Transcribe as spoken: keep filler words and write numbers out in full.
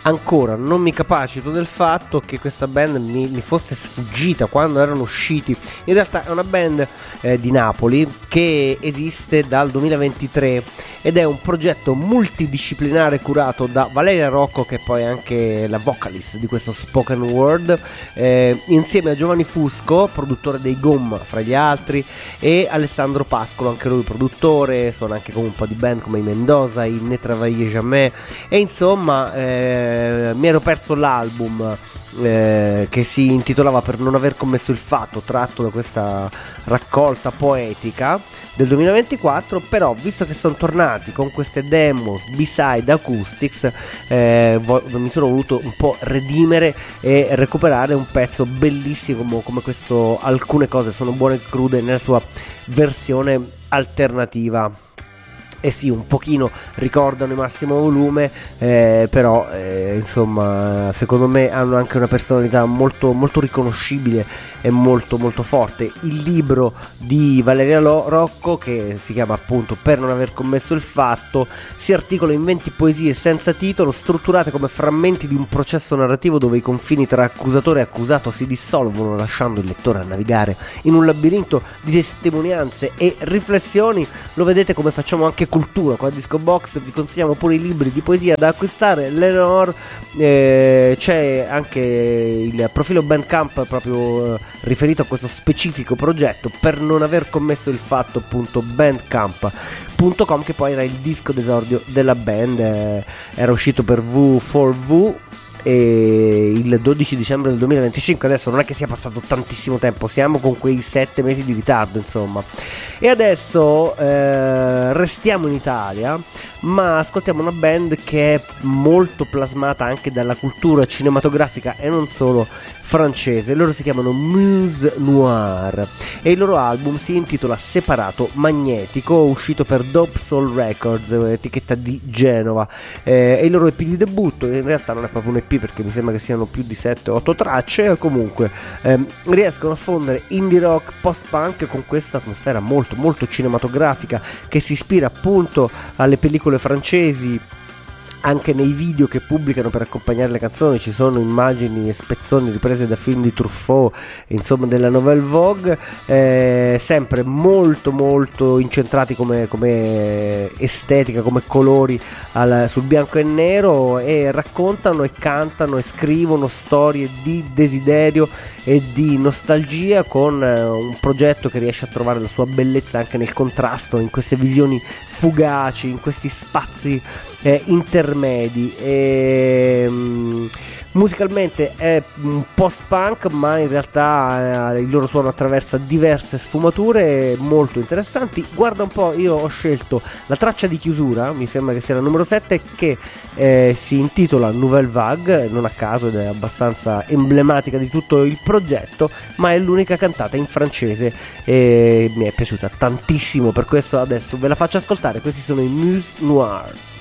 ancora non mi capacito del fatto che questa band mi, mi fosse sfuggita quando erano usciti. In realtà è una band eh, di Napoli che esiste dal duemilaventitré ed è un progetto multidisciplinare curato da Valeria Rocco, che è poi anche la vocalist di questo spoken word, eh, insieme a Giovanni Fusco, produttore dei Gom fra gli altri, e Alessandro Pascolo, anche lui produttore, suona anche con un po' di band come i Mendoza, i Ne Travailler Jamais, e insomma eh, mi ero perso l'album eh, che si intitolava Per non aver commesso il fatto, tratto da questa raccolta poetica del duemilaventiquattro, però visto che sono tornati con queste demo B-side acoustics, eh, vo- mi sono voluto un po' redimere e recuperare un pezzo bellissimo come, come questo Alcune cose sono buone e crude nella sua versione alternativa. Eh sì, un pochino ricordano il Massimo Volume, eh, però eh, insomma secondo me hanno anche una personalità molto, molto riconoscibile e molto molto forte. Il libro di Valeria Lo- Rocco, che si chiama appunto Per non aver commesso il fatto, si articola in venti poesie senza titolo, strutturate come frammenti di un processo narrativo dove i confini tra accusatore e accusato si dissolvono, lasciando il lettore a navigare in un labirinto di testimonianze e riflessioni. Lo vedete come facciamo anche cultura qua a Disco Box, vi consigliamo pure i libri di poesia da acquistare. L'Eleanor, eh, c'è anche il profilo Bandcamp proprio eh, riferito a questo specifico progetto, Per non aver commesso il fatto appunto bandcamp punto com, che poi era il disco d'esordio della band, eh, era uscito per V quattro V e il dodici dicembre del duemilaventicinque. Adesso non è che sia passato tantissimo tempo, siamo con quei sette mesi di ritardo insomma. E adesso eh, restiamo in Italia, ma ascoltiamo una band che è molto plasmata anche dalla cultura cinematografica e non solo francese. Loro si chiamano Muse Noir e il loro album si intitola Separato Magnetico, uscito per Dope Soul Records, etichetta di Genova. Eh, è il loro E P di debutto, in realtà non è proprio un E P perché mi sembra che siano più di sette otto tracce. Comunque ehm, riescono a fondere indie rock post-punk con questa atmosfera molto molto cinematografica che si ispira appunto alle pellicole francesi. Anche nei video che pubblicano per accompagnare le canzoni ci sono immagini e spezzoni riprese da film di Truffaut, insomma della Nouvelle Vogue, eh, sempre molto molto incentrati come, come estetica, come colori al, sul bianco e nero, e raccontano e cantano e scrivono storie di desiderio e di nostalgia, con eh, un progetto che riesce a trovare la sua bellezza anche nel contrasto, in queste visioni fugaci, in questi spazi eh, intermedi. E, um, musicalmente è un post-punk, ma in realtà eh, il loro suono attraversa diverse sfumature molto interessanti. Guarda un po', io ho scelto la traccia di chiusura, mi sembra che sia la numero sette, che eh, si intitola Nouvelle Vague, non a caso, ed è abbastanza emblematica di tutto il progetto, ma è l'unica cantata in francese e mi è piaciuta tantissimo, per questo adesso ve la faccio ascoltare. Questi sono i Muse Noir.